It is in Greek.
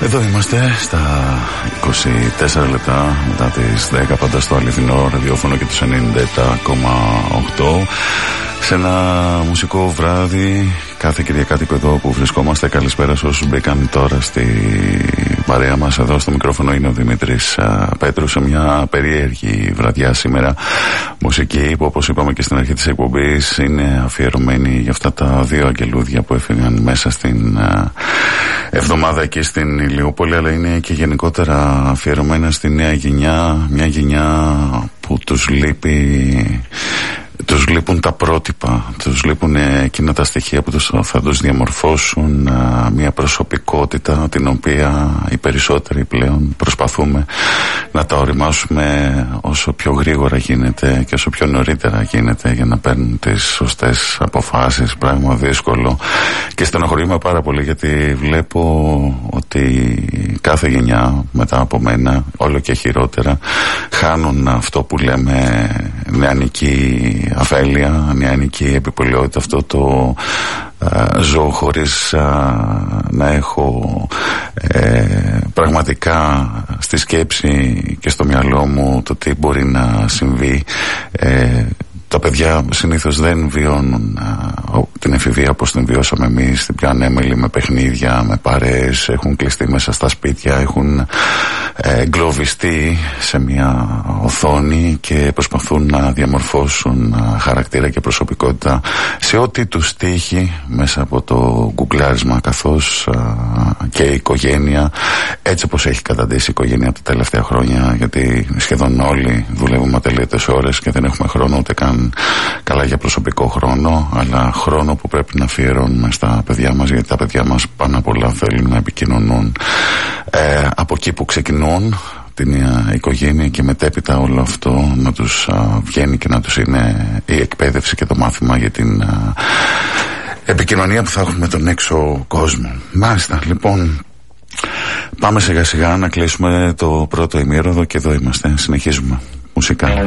Εδώ είμαστε στα 24 λεπτά μετά τις 10, πάντα στο αληθινό ραδιόφωνο και τους 97,8 σε ένα μουσικό βράδυ κάθε Κυριακάτικο εδώ που βρισκόμαστε. Καλησπέρα σε όσους μπήκαν τώρα στη παρέα μας. Εδώ στο μικρόφωνο είναι ο Δημήτρης Πέτρου σε μια περίεργη βραδιά σήμερα. Μουσική που, όπως είπαμε και στην αρχή της εκπομπής, είναι αφιερωμένη για αυτά τα δύο αγγελούδια που έφυγαν μέσα στην εβδομάδα εκεί στην Ηλιούπολη, αλλά είναι και γενικότερα αφιερωμένα στη νέα γενιά, μια γενιά που τους λείπουν τα πρότυπα, τους λείπουν εκείνα τα στοιχεία που θα τους διαμορφώσουν μια προσωπικότητα την οποία οι περισσότεροι πλέον προσπαθούμε να τα οριμάσουμε όσο πιο γρήγορα γίνεται και όσο πιο νωρίτερα γίνεται για να παίρνουν τις σωστές αποφάσεις. Πράγμα δύσκολο και στενοχωρούμε πάρα πολύ, γιατί βλέπω ότι κάθε γενιά μετά από μένα όλο και χειρότερα χάνουν αυτό που λέμε νεανική αφέλεια, νεανική επιπολαιότητα, αυτό το ζω χωρίς να έχω πραγματικά στη σκέψη και στο μυαλό μου το τι μπορεί να συμβεί. Τα παιδιά συνήθως δεν βιώνουν την εφηβεία όπως την βιώσαμε εμείς, την πιο ανέμελη, με παιχνίδια, με παρέες, έχουν κλειστεί μέσα στα σπίτια, έχουν εγκλωβιστεί σε μια οθόνη και προσπαθούν να διαμορφώσουν χαρακτήρα και προσωπικότητα σε ό,τι τους τύχει μέσα από το γκουγκλάρισμα, καθώς και η οικογένεια, έτσι όπως έχει καταντήσει η οικογένεια τα τελευταία χρόνια, γιατί σχεδόν όλοι δουλεύουμε ατελείωτες ώρες και δεν έχουμε χρόνο ούτε καν καλά για προσωπικό χρόνο, αλλά χρόνο που πρέπει να αφιερώνουμε στα παιδιά μας, γιατί τα παιδιά μας πάνω απ' όλα θέλουν να επικοινωνούν από εκεί που ξεκινούν, την οικογένεια, και μετέπειτα όλο αυτό να τους βγαίνει και να τους είναι η εκπαίδευση και το μάθημα για την επικοινωνία που θα έχουμε με τον έξω κόσμο. Μάλιστα, λοιπόν, πάμε σιγά σιγά να κλείσουμε το πρώτο ημίωρο και εδώ είμαστε, συνεχίζουμε μουσικά.